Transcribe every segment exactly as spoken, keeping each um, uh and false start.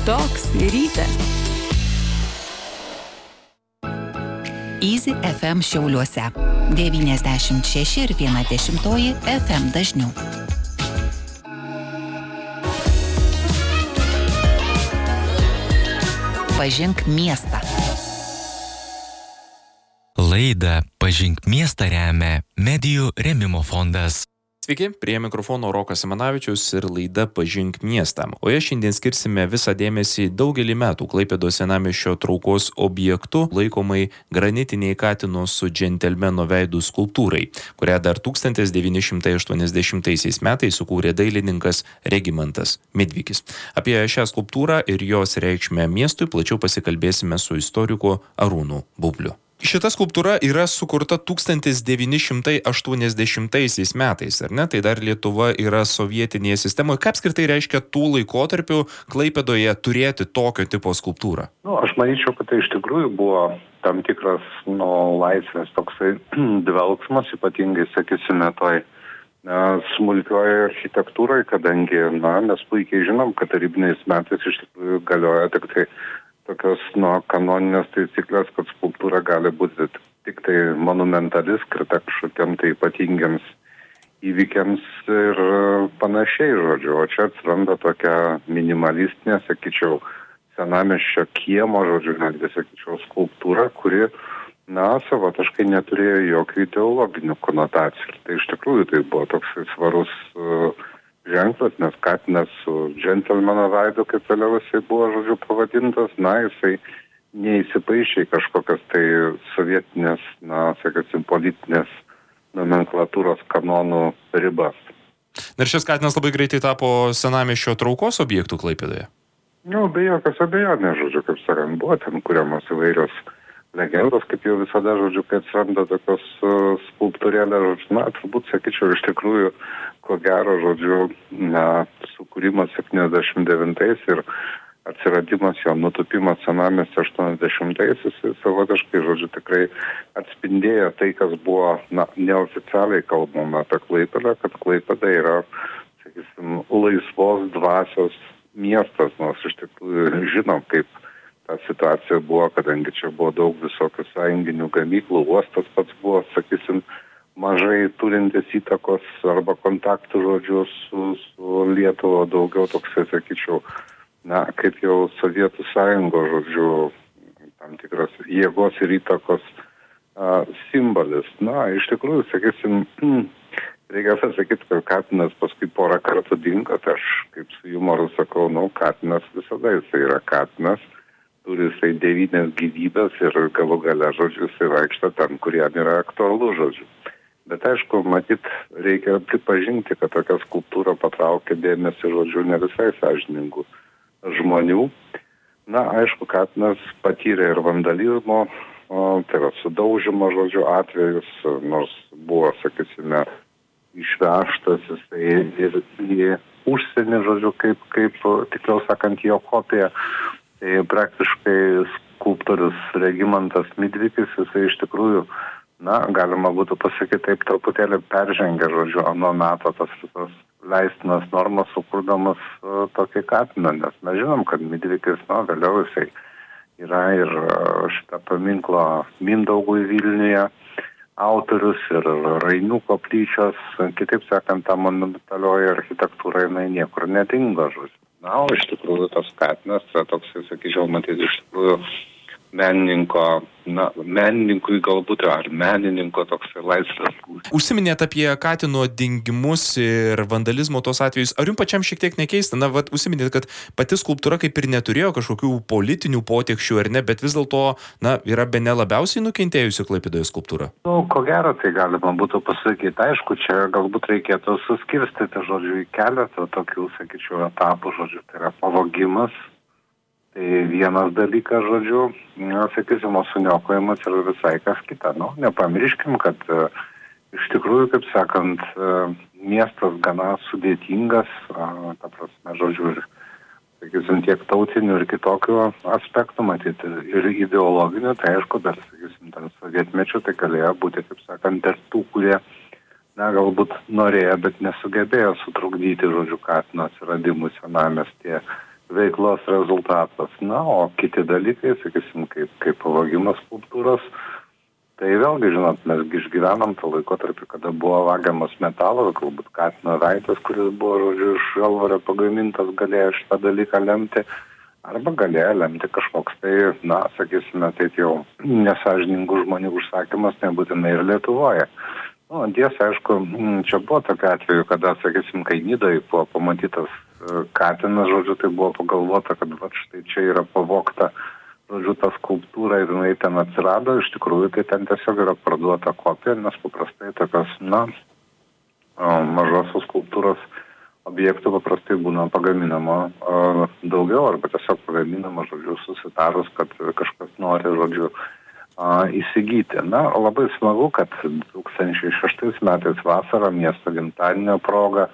toks rytas. Easy F M Šiauliuose. devyniasdešimt šeši ir viena dešimtoji F M dažnių. Pažink miestą. Laidą Pažink miestą remia Medijų rėmimo fondas. Sveiki, prie mikrofono Rokas Simanavičius ir laida Pažink miestą. O ją šiandien skirsime visą dėmesį daugelį metų Klaipėdos senamiesčio traukos objektu laikomai granitiniai Katino su džentelmeno veidu skulptūrai, kurią dar tūkstantis devyni šimtai aštuoniasdešimtaisiais metais sukūrė dailininkas Regimantas Midvikis. Apie šią skulptūrą ir jos reikšmę miestui plačiau pasikalbėsime su istoriku Arūnu Bubliu. Šita skulptūra yra sukurta tūkstantis devyni šimtai aštuoniasdešimtaisiais metais, ar ne? Tai dar Lietuva yra sovietinėje sistemoje. Ką apskritai reiškia tų laikotarpių Klaipėdoje turėti tokio tipo skulptūrą? Nu, aš manyčiau, kad tai iš tikrųjų buvo tam tikras nu, laisvės toksai dvelksmas, ypatingai, sakysime, toj na, smulkioje architektūroje, kadangi na, mes puikiai žinom, kad tarybiniais metais iš tikrųjų galioja tik tai tokios nu, kanoninės taisyklės, kad skulptūra gali būti tik tai monumentali, skirta kažkokiam tai ypatingiams įvykiams ir panašiai, žodžiu. O čia atsiranda tokia minimalistinė, sakyčiau, senamiesčio kiemo, žodžiu, netgi, sakyčiau, skulptūra, kuri, na, savotiškai neturėjo jokių ideologinių konotacijų. Tai iš tikrųjų tai buvo toks svarus uh, ženklas, nes Katinas su džentelmeno veidu, kaip vėliau jisai buvo, žodžiu, pavadintas, na, jisai neįsipaišė į kažkokias tai sovietinės, na, sakysim, politinės nomenklatūros kanonų ribas. Ir šis Katinas labai greitai tapo senamiesčio traukos objektų Klaipėdoje? Nu, be jokios abejonės, žodžiu, kaip sakant, buvo ten kuriamos įvairios legendos, kaip jau visada, žodžiu, kai atsiranda tokios uh, skulptūrėlės, žodžiu, na, turbūt, sakyčiau, iš tikrųjų, ko gero, žodžiu, na, sukūrimas septyniasdešimt devintais ir atsiradimas jo nutupimas senamiesčio aštuoniasdešimtaisiais, savotiškai, žodžiu, tikrai atspindėjo tai, kas buvo, na, neoficialiai kalbama apie Klaipėdą, kad Klaipėda yra, sakysim, laisvos dvasios miestas, nors iš tikrųjų žinom, kaip ta situacija buvo, kadangi čia buvo daug visokių sąjunginių gamyklų, uostas pats buvo, sakysim, mažai turintis įtakos arba kontaktų, žodžiu, su, su Lietuva, daugiau toksai, sakyčiau, na, kaip jau Sovietų sąjungos, žodžiu, tam tikras jėgos ir įtakos a, simbolis. Na, iš tikrųjų, sakysim, reikia pasakyti, kad Katinas paskui porą kartų dingo, tai aš kaip su jumoru sakau, nu, Katinas visada jisai yra Katinas, turi jisai devynias gyvybės ir galų gale, žodžiu, jisai vaikšto ten, kur jam yra aktualu, žodžiu. Bet aišku, matyt, reikia pripažinti, kad tokia skulptūra patraukia dėmesį, žodžiu, ne visai sąžiningų žmonių. Na, aišku, Katinas patyrė ir vandalizmo, o, tai yra sudaužimo, žodžiu, atvejus, nors buvo, sakysime, išvežtas jisai ir į užsienį, žodžiu, kaip, kaip tikriau sakant, jo kopija. Tai praktiškai skulptorius Regimantas Midvikis, jisai iš tikrųjų, na, galima būtų pasakyti taip, truputėlį peržengė, žodžiu, ano meto tas visas leistinas normas, sukurdamas uh, tokį Katiną, nes mes žinom, kad Midvikis, na, vėliau jisai yra ir uh, šitą paminklo Mindaugui Vilniuje autorius ir Rainių koplyčios, kitaip sakant, ta monumentalioji architektūra, jinai niekur nedingo, žodžiu. Na, o iš tikrųjų tas Katinas, tai toks, sakyčiau, matyti iš tikrųjų menininko, na, menininkui galbūt, ar menininko toks laisvas. Užsiminėt apie Katino dingimus ir vandalizmo tos atvejus. Ar jums pačiam šiek tiek nekeista? Na, vat, užsiminėt, kad pati skulptūra kaip ir neturėjo kažkokių politinių potekščių, ar ne, bet vis dėlto, na, yra bene labiausiai nukentėjusi Klaipėdoje skulptūra. Nu, ko gero, tai galima būtų pasakyti. Aišku, čia galbūt reikėtų suskirstyti, žodžiu, į keletą tokių, sakyčiau, etapų, žodžiu, tai yra pavogimas. Tai vienas dalykas, žodžiu, sakysim, o suniokojimas yra visai kas kita. Nu, nepamirškim, kad uh, iš tikrųjų, kaip sakant, uh, miestas gana sudėtingas, uh, ta prasme, žodžiu, ir, sakysim, tiek tautinių ir kitokių aspektų, matyti, ir ideologinių, tai aišku, dar, sakysim, ten sovietmečių, tai galėjo būti, kaip sakant, ir tų, kurie, na, galbūt norėjo, bet nesugebėjo sutrukdyti, žodžiu, Katino atsiradimui senamiestyje. veiklos rezultatas. Na, o kiti dalykai, sakysim, kaip, kaip pavogimas skulptūros, tai vėlgi, žinot, mes išgyvenam tą laikotarpį, kada buvo vagiamas metalas, galbūt katino veidas, kuris buvo, žodžiu, iš žalvario pagamintas, galėjo šitą dalyką lemti, arba galėjo lemti kažkoks tai, na, sakysime, tai jau nesažiningų žmonių užsakymas, nebūtinai ir Lietuvoje. Nu, tiesa, aišku, čia buvo tokia atveju, kada, sakysim, kai Nidoje buvo pamatytas katinas, žodžiu, tai buvo pagalvota, kad va, štai čia yra pavogta, žodžiu, ta skulptūra ir jinai ten atsirado, iš tikrųjų, tai ten tiesiog yra parduota kopija, nes paprastai tokios, na, mažosios skulptūros objektų paprastai būna pagaminama daugiau, arba tiesiog pagaminama, žodžiu, susitarus, kad kažkas nori, žodžiu, įsigyti. Na, labai smagu, kad du tūkstančiai šeštais metais vasarą miesto gimtadienio proga,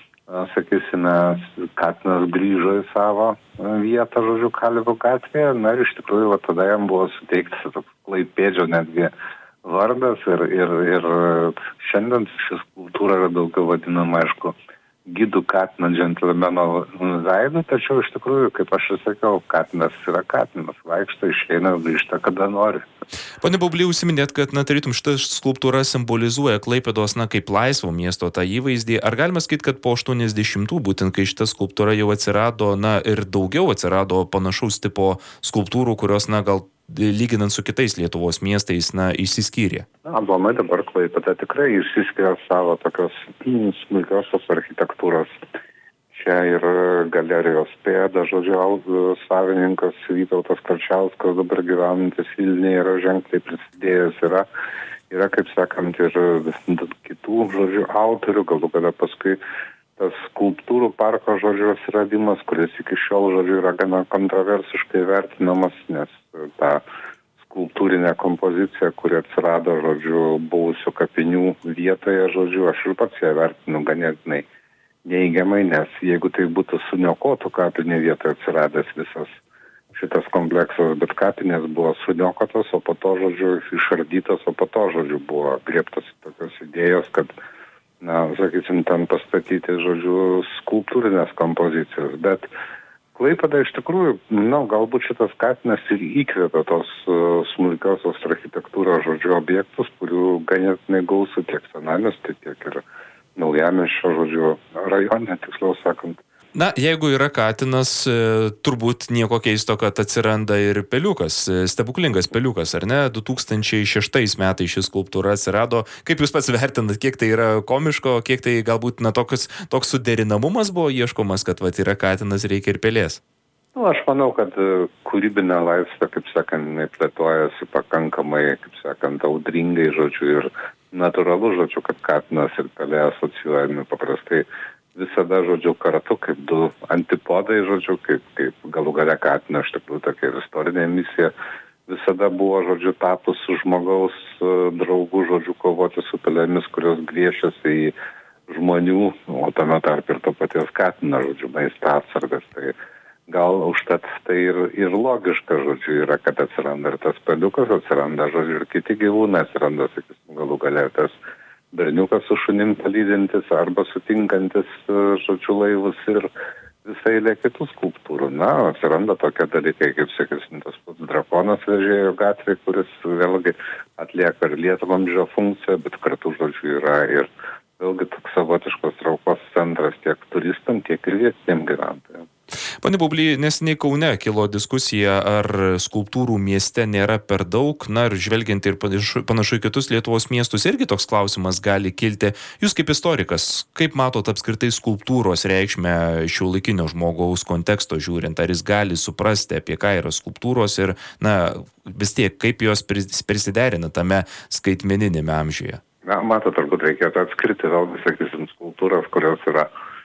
sakysime, katinas grįžo į savo vietą, žodžiu, Kalvių gatvėje. Na ir iš tikrųjų, va, tada jam buvo suteiktas toks Klaipėdžio netgi vardas ir, ir, ir šiandien ši skulptūra yra daugiau vadinama, aišku, gidų katino džentelmeno veidu, tačiau iš tikrųjų, kaip aš ir sakiau, katinas yra katinas, vaikšto, išeina, grįžta, kada nori. Pone Baubly, užsiminėt, kad, na, tarytum, šita skulptūra simbolizuoja Klaipėdos, na, kaip laisvo miesto tą įvaizdį. Ar galima sakyti, kad po aštuoniasdešimtų, būtent kai šita skulptūra jau atsirado, na, ir daugiau atsirado panašaus tipo skulptūrų, kurios, na, gal lyginant su kitais Lietuvos miestais, na, išsiskyrė? Na, domai dabar Klaipėda tikrai išsiskiria savo tokios smulkiosios architektūros. Čia ir galerijos pėda, žodžiu, savininkas Vytautas Karčiauskas, dabar gyvenantis Vilniuje, yra ženkliai prisidėjęs, yra, yra, kaip sakant, ir kitų, žodžiu, autorių, galų gale paskui tas skulptūrų parko, žodžiu, atsiradimas, kuris iki šiol, žodžiu, yra gana kontroversiškai vertinamas, nes ta skulptūrinė kompozicija, kuri atsirado, žodžiu, buvusių kapinių vietoje, žodžiu, aš ir pats ją vertinu ganėtinai neigiamai, nes jeigu tai būtų suniokotų kapinių vietoje atsiradęs visas šitas kompleksas, bet kapinės buvo suniokotos, o po to, žodžiu, išardytos, o po to, žodžiu, buvo griebtos tokios idėjos, kad, na, sakysim, ten pastatyti, žodžiu, skulptūrinės kompozicijos, bet Klaipėda iš tikrųjų, na, galbūt šitas katinas ir įkvėpė tos uh, smulkiosios architektūros, žodžiu, objektus, kurių ganėtinai gausu tiek senamiesty, tiek ir Naujamiesčio, žodžiu, rajone, tiksliau sakant. Na, jeigu yra katinas, e, turbūt nieko keisto, kad atsiranda ir peliukas, e, stebuklingas peliukas, ar ne? du tūkstančiai šeštais metais ši skulptūra atsirado. Kaip jūs pats vertinat, kiek tai yra komiško, kiek tai galbūt, na, toks, toks suderinamumas buvo ieškomas, kad, vat, yra katinas, reikia ir pelės? Nu, aš manau, kad kūrybinė laisvė, kaip sakant, plėtojasi pakankamai, kaip sakant, audringai, žodžiu, ir natūralu, žodžiu, kad katinas ir pelė asocijuojami paprastai visada, žodžiu, kartu, kaip du antipodai, žodžiu, kaip, kaip galų gale katina, iš tikrųjų tokia ir istorinė misija, visada buvo, žodžiu, tapus su žmogaus draugų, žodžiu, kovoti su pelėmis, kurios griežčiasi į žmonių, o tame tarp ir to paties katina, žodžiu, maisto atsargas. Tai gal užtat tai ir, ir logiška, žodžiu, yra, kad atsiranda ir tas peliukas, atsiranda, žodžiu, ir kiti gyvūnai, atsiranda, sakysim, galų gale tas berniukas su šunim palydintis arba sutinkantis, žodžiu, laivus ir visai lė kitų skulptūrų. Na, atsiranda tokie dalykai, kaip, sakysim, tas pats drakonas Vežėjo gatvė, kuris vėlgi atlieka ir lietvamzdžio funkciją, bet kartu, žodžiu, yra ir vėlgi toks savotiškos traukos centras tiek turistam, tiek ir vietiniam gyventojam. Pane Baubly, neseniai Kaune kilo diskusija, ar skulptūrų mieste nėra per daug, na ir žvelgiant ir panašu į kitus Lietuvos miestus, irgi toks klausimas gali kilti. Jūs kaip istorikas, kaip matot apskritai skulptūros reikšmę šiuolaikinio žmogaus konteksto žiūrint, ar jis gali suprasti, apie ką yra skulptūros ir, na, vis tiek, kaip jos prisiderina tame skaitmeninėme amžiuje? Na, matot, turbūt reikėtų atskirti vėlgi, sakysim, skultūras, kurios yra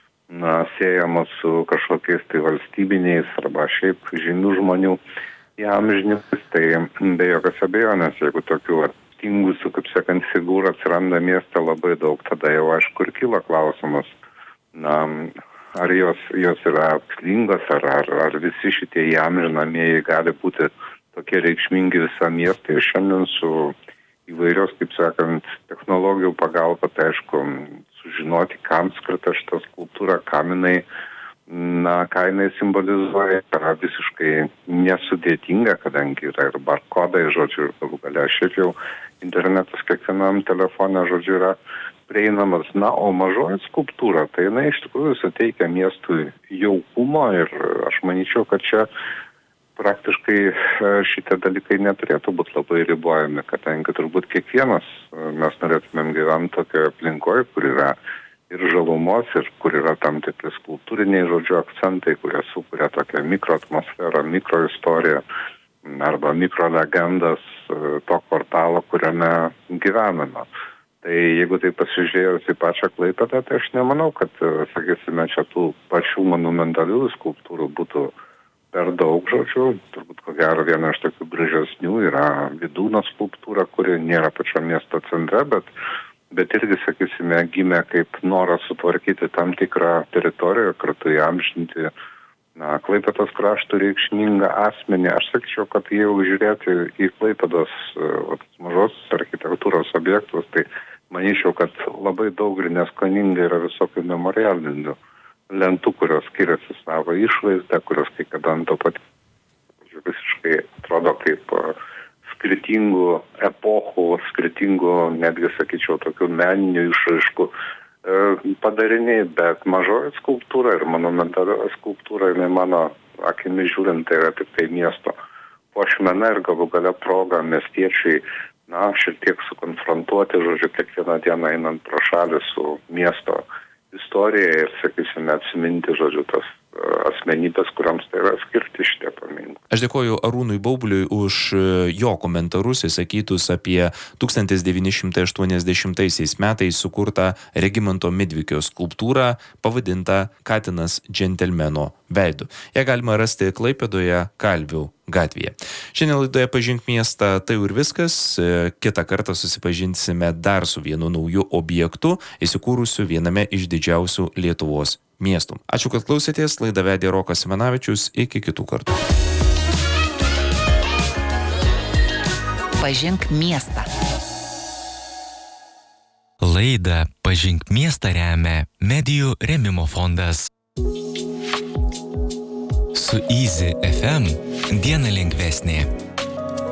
na, siejamos su kažkokiais tai valstybiniais arba šiaip žymių žmonių įamžinimais, tai be jokios abejonės, jeigu tokių attingusių, kaip sakant, figūrų atsiranda mieste labai daug, tada jau aišku ir kyla klausimas, na, ar jos, jos yra apslingos, ar, ar, ar visi šitie įamžinamieji gali būti tokie reikšmingi visam miestui. Ir šiandien su įvairios, kaip sakant, technologijų pagalba, tai aišku, sužinoti, kam skirta šita skulptūra, kam jinai na, ką jinai simbolizuoja, yra visiškai nesudėtinga, kadangi yra ir barkodai, žodžiu, ir galų galia šiaip jau internetas kiekvienam telefone, žodžiu, yra prieinamas. Na, o mažoji skulptūra, tai jinai iš tikrųjų suteikia miestui jaukumo ir aš manyčiau, kad čia praktiškai šitie dalykai neturėtų būti labai ribojami, kadangi turbūt kiekvienas mes norėtumėm gyventi tokioje aplinkoje, kur yra ir žalumos, ir kur yra tam tikri skulptūriniai, žodžiu, akcentai, kurie sukuria tokią mikroatmosferą, mikroistoriją arba mikrolegendas to kvartalo, kuriame gyvename. Tai jeigu tai pasižiūrėjus į pačią Klaipėdą, tai aš nemanau, kad, sakysime, čia tų pačių monumentalių skulptūrų būtų per daug, žodžiu. Turbūt, ko gero, viena iš tokių gražesnių yra Vydūno skulptūra, kuri nėra pačio miesto centre, bet bet irgi, sakysime, gimė kaip noras sutvarkyti tam tikrą teritoriją, kartu įamžinti, na, Klaipėdos krašto reikšmingą asmenį. Aš sakyčiau, kad jau žiūrėti į Klaipėdos mažos architektūros objektus, tai manyčiau, kad labai daug ir neskoningai yra visokių memorialinių lentų, kurios skiriasi savo išvaizdą, kurios kai kada ant to pat visiškai atrodo kaip skirtingų epochų, skirtingų, netgi, sakyčiau, tokių meninių išraiškų padariniai, bet mažoji skulptūra ir monumentalioji skulptūra, jinai mano akimi žiūrint, tai yra tik tai miesto puošmena ir galų gale proga miestiečiai, na, šiek tiek sukonfrontuoti, žodžiu, kiekvieną dieną einant pro šalį su miesto istorija ir, sakysime, atsiminti, žodžiu, tas asmenybės, kuriams tai yra skirti šitie paminklai. Aš dėkoju Arūnui Baubliui už jo komentarus įsakytus apie tūkstantis devyni šimtai aštuoniasdešimtaisiais metais sukurtą Regimanto Midvikio skulptūrą pavadintą Katinas džentelmeno veidu. Ją galima rasti Klaipėdoje Kalvių gatvėje. Šiandien laidoje Pažink miestą tai ir viskas. Kitą kartą susipažinsime dar su vienu nauju objektu, įsikūrusiu viename iš didžiausių Lietuvos miestų. Ačiū, kad klausėtės. Laidą vedė Rokas Simanavičius. Iki kitų kartų. Pažink miestą. Laidą Pažink miestą remia Medijų rėmimo fondas. Su Easy F M diena lengvesnė.